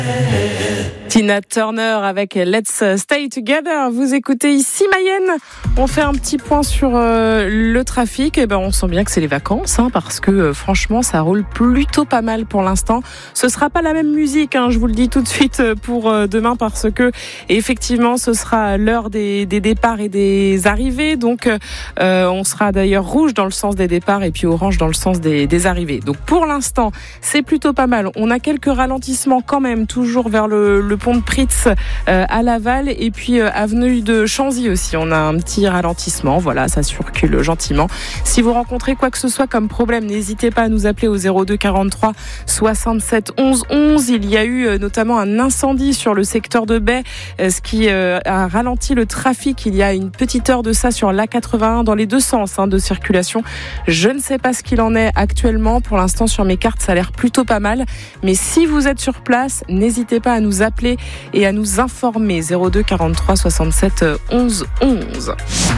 Tina Turner avec Let's Stay Together. Vous écoutez ici Mayenne. On fait un petit point sur le trafic. Et on sent bien que c'est les vacances, parce que franchement, ça roule plutôt pas mal pour l'instant. Ce sera pas la même musique, je vous le dis tout de suite pour demain, parce que effectivement, ce sera l'heure des départs et des arrivées. Donc, on sera d'ailleurs rouge dans le sens des départs et puis orange dans le sens des arrivées. Donc, pour l'instant, c'est plutôt pas mal. On a quelques ralentissements quand même, toujours vers le pont de Pritz à Laval, et puis avenue de Chanzy aussi. On a un petit ralentissement. Voilà, ça circule gentiment. Si vous rencontrez quoi que ce soit comme problème, n'hésitez pas à nous appeler au 02 43 67 11 11. Il y a eu notamment un incendie sur le secteur de Baie, ce qui a ralenti le trafic. Il y a une petite heure de ça sur l'A81 dans les deux sens de circulation. Je ne sais pas ce qu'il en est actuellement. Pour l'instant, sur mes cartes, ça a l'air plutôt pas mal. Mais si vous êtes sur place, n'hésitez pas à nous appeler et à nous informer. 02 43 67 11 11.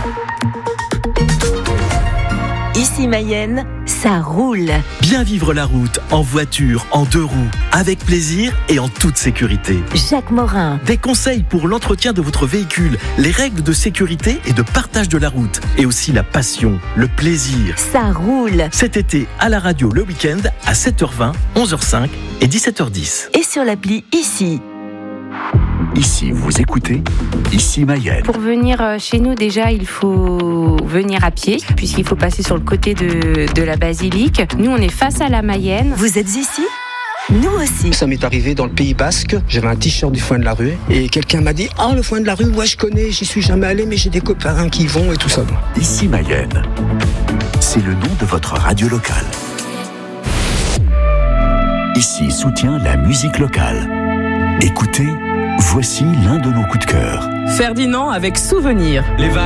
Ici Mayenne, ça roule. Bien vivre la route, en voiture, en deux roues, avec plaisir et en toute sécurité. Jacques Morin. Des conseils pour l'entretien de votre véhicule, les règles de sécurité et de partage de la route, et aussi la passion, le plaisir. Ça roule. Cet été, à la radio le week-end, à 7h20, 11h05 et 17h10. Et sur l'appli Ici. Ici, vous écoutez Ici Mayenne. Pour venir chez nous, déjà, il faut venir à pied, puisqu'il faut passer sur le côté de la basilique. Nous, on est face à la Mayenne. Vous êtes ici ? Nous aussi. Ça m'est arrivé dans le Pays Basque. J'avais un t-shirt du Foin de la Rue et quelqu'un m'a dit « Ah, le Foin de la Rue, ouais, je connais, j'y suis jamais allé, mais j'ai des copains qui y vont et tout ça. » Ici Mayenne, c'est le nom de votre radio locale. Ici soutient la musique locale. Écoutez, voici l'un de nos coups de cœur. Ferdinand avec Souvenir.